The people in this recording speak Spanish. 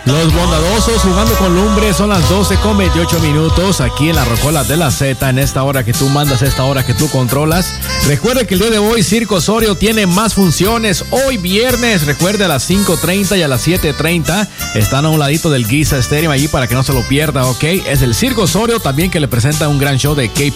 Los bondadosos jugando con lumbre, son las 12:28 aquí en la Rocola de la Z, en esta hora que tú mandas, esta hora que tú controlas. Recuerde que el día de hoy Circo Osorio tiene más funciones. Hoy viernes, recuerde, a las 5:30 y a las 7:30 están a un ladito del Giza Stadium allí para que no se lo pierda, ¿ok? Es el Circo Osorio también, que le presenta un gran show de K-pop